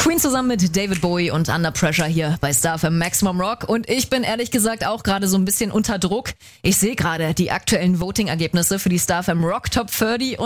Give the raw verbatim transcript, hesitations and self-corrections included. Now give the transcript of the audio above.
Queen zusammen mit David Bowie und Under Pressure hier bei Star F M Maximum Rock. Und ich bin ehrlich gesagt auch gerade so ein bisschen unter Druck. Ich sehe gerade die aktuellen Voting-Ergebnisse für die Star F M Rock Top dreißig